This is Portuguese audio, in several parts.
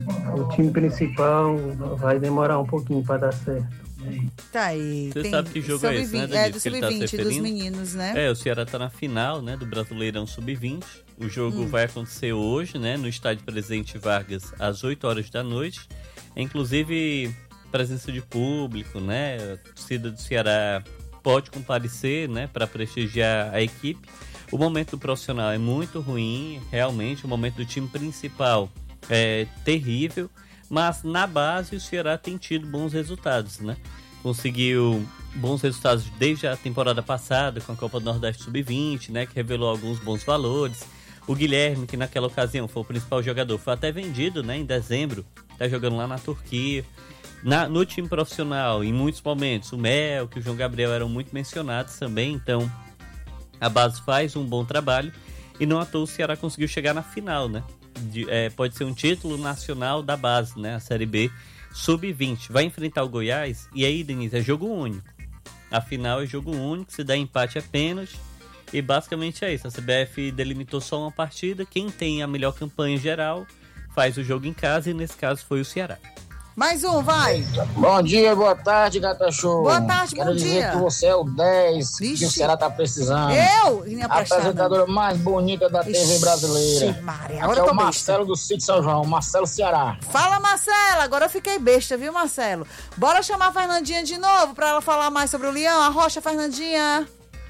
o time principal vai demorar um pouquinho para dar certo. Tá aí. Você sabe que jogo é esse, né, Denise, do que ele tá se Sub-20, dos referindo? meninos, né? O Ceará tá na final, né, do Brasileirão Sub-20. O jogo vai acontecer hoje, né, no estádio Presidente Vargas, às 8 horas da noite. Inclusive, presença de público, né, a torcida do Ceará pode comparecer, né, para prestigiar a equipe. O momento do profissional é muito ruim, realmente, o momento do time principal é terrível, mas na base o Ceará tem tido bons resultados, né? Conseguiu bons resultados desde a temporada passada com a Copa do Nordeste Sub-20, né, que revelou alguns bons valores. O Guilherme, que naquela ocasião foi o principal jogador, foi até vendido, né, em dezembro, tá jogando lá na Turquia. No time profissional, em muitos momentos, o Mel, que o João Gabriel eram muito mencionados também, então a base faz um bom trabalho e não à toa o Ceará conseguiu chegar na final, né? Pode ser um título nacional da base, né? A Série B Sub-20. Vai enfrentar o Goiás e aí, Denise, é jogo único. A final é jogo único, se der empate é pênalti e basicamente é isso. A CBF delimitou só uma partida, quem tem a melhor campanha geral faz o jogo em casa e nesse caso foi o Ceará. Mais um, vai! Bom dia, boa tarde, Gata Show. Boa tarde, Quero bom dizer dia. que você é o 10 Vixe. que o Ceará tá precisando. Eu? A apresentadora mais bonita da TV brasileira. Ixi, Maria, Aqui agora é eu tô o Marcelo do Sítio São João, Marcelo Ceará. Fala, Marcelo, agora eu fiquei besta, viu, Marcelo? Bora chamar a Fernandinha de novo pra ela falar mais sobre o Leão. Arrocha, Fernandinha.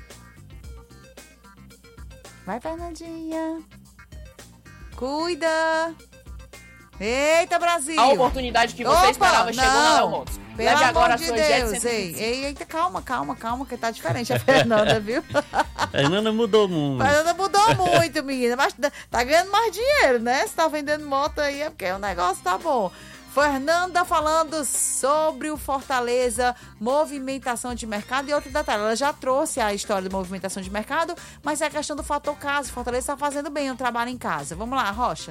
Vai, Fernandinha. Cuida. Eita, Brasil. A oportunidade que você esperava chegou na Léo Montes. Pelo Leve agora amor a sua de Jet Deus, 125. eita, calma, que tá diferente a Fernanda, viu? A Fernanda mudou muito. Fernanda mudou muito, menina, mas tá ganhando mais dinheiro, né? Se tá vendendo moto aí é porque o negócio tá bom. Fernanda falando sobre o Fortaleza, movimentação de mercado e outro detalhe, ela já trouxe a história de movimentação de mercado, mas é a questão do fator casa, o Fortaleza tá fazendo bem o trabalho em casa. Vamos lá, Rocha.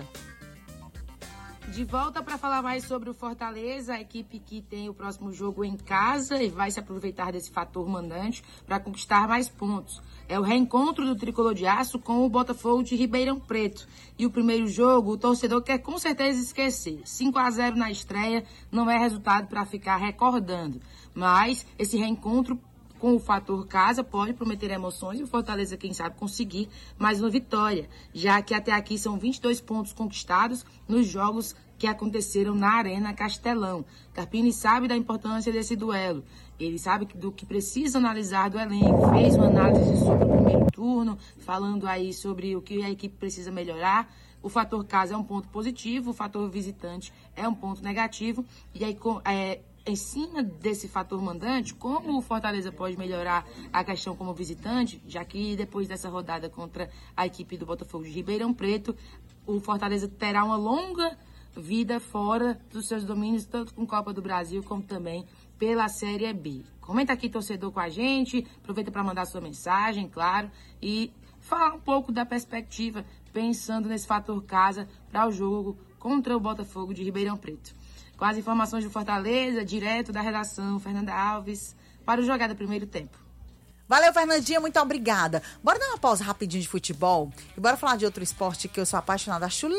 De volta para falar mais sobre o Fortaleza, a equipe que tem o próximo jogo em casa e vai se aproveitar desse fator mandante para conquistar mais pontos. É o reencontro do Tricolor de Aço com o Botafogo de Ribeirão Preto. E o primeiro jogo, o torcedor quer com certeza esquecer. 5-0 na estreia não é resultado para ficar recordando. Mas esse reencontro com o fator casa pode prometer emoções e o Fortaleza, quem sabe, conseguir mais uma vitória, já que até aqui são 22 pontos conquistados nos jogos que aconteceram na Arena Castelão. Carpini sabe da importância desse duelo, ele sabe do que precisa analisar do elenco, fez uma análise sobre o primeiro turno, falando aí sobre o que a equipe precisa melhorar. O fator casa é um ponto positivo, o fator visitante é um ponto negativo, e aí em cima desse fator mandante, como o Fortaleza pode melhorar a questão como visitante, já que depois dessa rodada contra a equipe do Botafogo de Ribeirão Preto, o Fortaleza terá uma longa vida fora dos seus domínios, tanto com Copa do Brasil como também pela Série B. Comenta aqui, torcedor, com a gente, aproveita para mandar sua mensagem, claro, e falar um pouco da perspectiva, pensando nesse fator casa para o jogo contra o Botafogo de Ribeirão Preto. Com as informações do Fortaleza, direto da redação, Fernanda Alves, para o Jogada Primeiro Tempo. Valeu, Fernandinha, muito obrigada. Bora dar uma pausa rapidinho de futebol e bora falar de outro esporte que eu sou apaixonada. Acho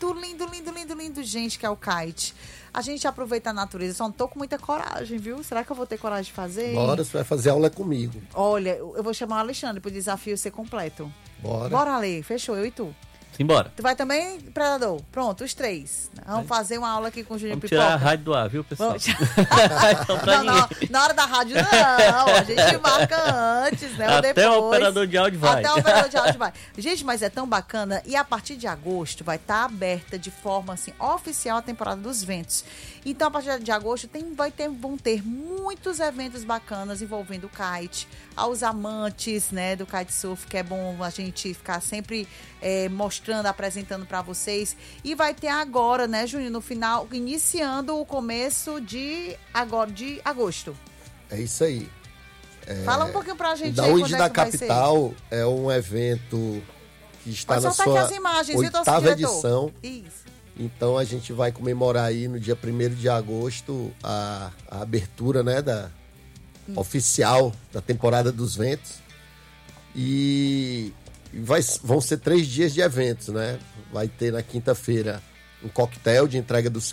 lindo, gente, que é o kite. A gente aproveita a natureza, só não tô com muita coragem, viu? Será que eu vou ter coragem de fazer? Bora, você vai fazer aula comigo. Olha, eu vou chamar o Alexandre pro desafio ser completo. Bora. Bora, Ale, fechou, eu e tu. Simbora. Tu vai também, Predador? Pronto, os três. Vamos fazer uma aula aqui com o Júnior Vamos Pipoca. tirar a rádio do ar, viu, pessoal? Então, não, na hora da rádio não, a gente marca antes, né? Até depois. o operador de áudio vai. Até o operador de áudio vai. Gente, mas é tão bacana. E a partir de agosto vai estar aberta de forma assim, oficial a temporada dos ventos. Então, a partir de agosto vão ter muitos eventos bacanas envolvendo o kite, aos amantes, né, do kitesurf, que é bom a gente ficar sempre mostrando, apresentando para vocês. E vai ter agora, né, Júnior, no final, iniciando o começo de agosto. É isso aí. Fala um pouquinho pra gente da aí Hoje quando da é que vai ser. Capital é um evento que está Pode na soltar sua aqui as imagens, oitava edição. Isso. Então a gente vai comemorar aí no dia 1º de agosto a abertura, né, oficial da temporada dos ventos. E vão ser 3 dias de eventos, né? Vai ter na quinta-feira um coquetel de entrega dos